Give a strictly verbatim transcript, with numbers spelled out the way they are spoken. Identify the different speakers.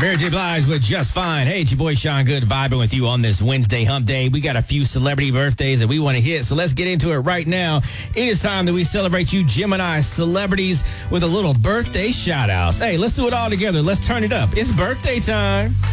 Speaker 1: Mary J. Blige with Just Fine. Hey, it's your boy Sean Good vibing with you on this Wednesday hump day. We got a few celebrity birthdays that we want to hit, so let's get into it right now. It is time that we celebrate you Gemini celebrities with a little birthday shout-outs. Hey, let's do it all together. Let's turn it up. It's birthday time.